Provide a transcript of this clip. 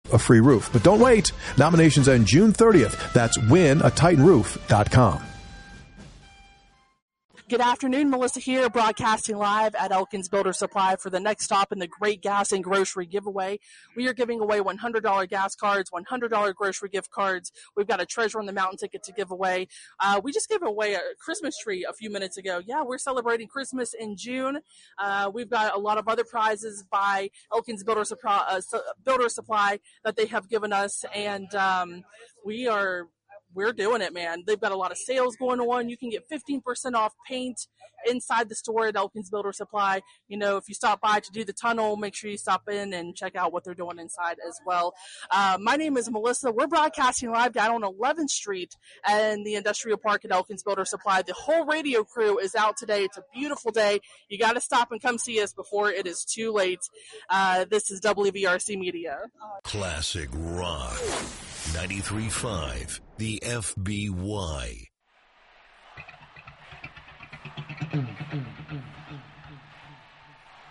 a free roof. But don't wait. Nominations end June 30th. That's winatitanroof.com. Good afternoon, Melissa here, broadcasting live at Elkins Builder Supply for the next stop in the Great Gas and Grocery Giveaway. We are giving away $100 gas cards, $100 grocery gift cards. We've got a Treasure on the Mountain ticket to give away. We just gave away a Christmas tree a few minutes ago. Yeah, we're celebrating Christmas in June. We've got a lot of other prizes by Elkins Builder Supply that they have given us, and we're doing it, man. They've got a lot of sales going on. You can get 15% off paint inside the store at Elkins Builder Supply. You know, if you stop by to do the tunnel, make sure you stop in and check out what they're doing inside as well. My name is Melissa. We're broadcasting live down on 11th Street and the Industrial Park at Elkins Builder Supply. The whole radio crew is out today. It's a beautiful day. You got to stop and come see us before it is too late. This is WVRC Media. Classic Rock 93.5, the FBY.